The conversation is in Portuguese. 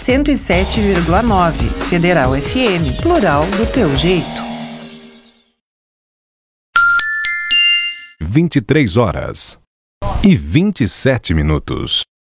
107,9. Federal FM, plural do teu jeito. 23h27.